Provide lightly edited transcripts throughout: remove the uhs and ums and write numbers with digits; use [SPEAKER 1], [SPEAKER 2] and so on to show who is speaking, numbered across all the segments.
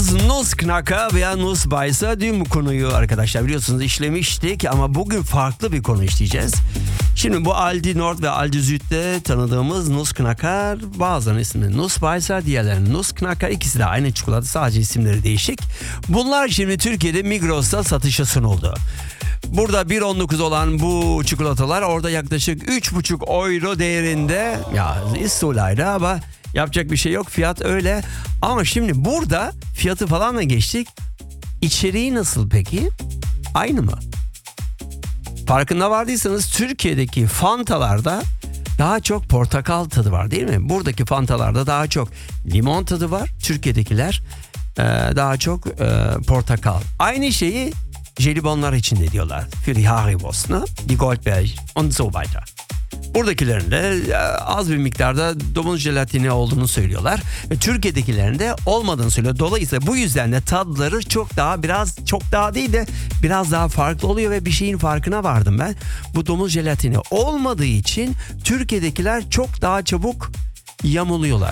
[SPEAKER 1] Tanıdığımız Nussknacker veya Nussbeißer, dün bu konuyu arkadaşlar biliyorsunuz işlemiştik ama bugün farklı bir konu işleyeceğiz. Şimdi bu Aldi Nord ve Aldi Süd'de tanıdığımız Nussknacker, bazen ismi Nussbeißer, diğerlerinin Nussknacker, ikisi de aynı çikolata, sadece isimleri değişik. Bunlar şimdi Türkiye'de Migros'ta satışa sunuldu. Burada 1.19 olan bu çikolatalar orada yaklaşık 3,5 euro değerinde. Ya istolaydı ama yapacak bir şey yok, fiyat öyle. Ama şimdi burada fiyatı falan da geçtik. İçeriği nasıl peki? Aynı mı? Farkında vardıysanız Türkiye'deki Fantalarda daha çok portakal tadı var değil mi? Buradaki Fantalarda daha çok limon tadı var. Türkiye'dekiler daha çok portakal. Aynı şeyi jelibonlar için de diyorlar. Für die Haribos'na, die Goldberg und so weiter. Buradakilerin de az bir miktarda domuz jelatini olduğunu söylüyorlar. Ve Türkiye'dekilerin de olmadığını söylüyor. Dolayısıyla bu yüzden de tadları çok daha değil de biraz daha farklı oluyor ve bir şeyin farkına vardım ben. Bu domuz jelatini olmadığı için Türkiye'dekiler çok daha çabuk yamuluyorlar.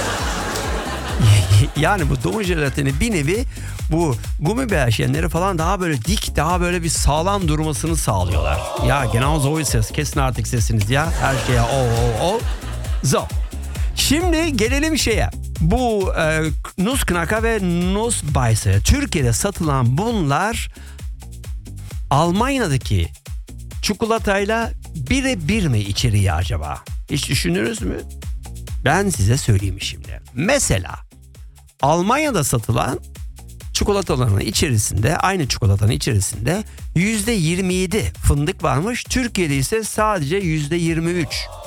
[SPEAKER 1] Yani bu domuz jelatini bir nevi bu gummi beğenleri falan daha böyle dik, daha böyle bir sağlam durmasını sağlıyorlar. Ya genau so ist es. Kesin artık sesiniz ya. Her şeye o. So. Şimdi gelelim şeye. Bu Nussknacker ve Nussbeißer. Türkiye'de satılan bunlar Almanya'daki çikolatayla birebir mi içeriği acaba? Hiç düşündünüz mü? Ben size söyleyeyim şimdi. Mesela Almanya'da satılan çikolataların içerisinde, aynı çikolatanın içerisinde %27 fındık varmış. Türkiye'de ise sadece %23.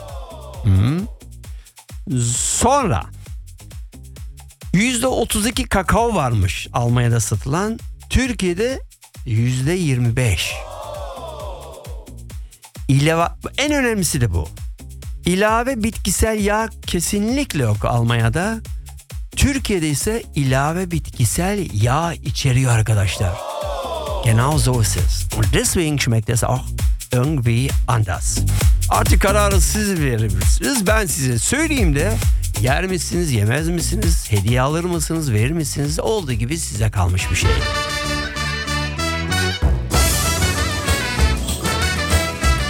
[SPEAKER 1] Sonra %32 kakao varmış Almanya'da satılan. Türkiye'de %25. En önemlisi de bu. İlave bitkisel yağ kesinlikle yok Almanya'da. Türkiye'de ise ilave bitkisel yağ içeriyor arkadaşlar. Genau so ist es. Und deswegen schmeckt es auch irgendwie anders. Artık kararı siz verirsiniz. Ben size söyleyeyim de yer misiniz, yemez misiniz, hediye alır mısınız, verir misiniz? Olduğu gibi size kalmış bir şey.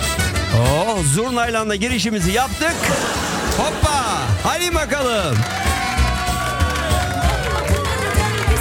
[SPEAKER 1] Zurnayla girişimizi yaptık. Hoppa! Hadi bakalım.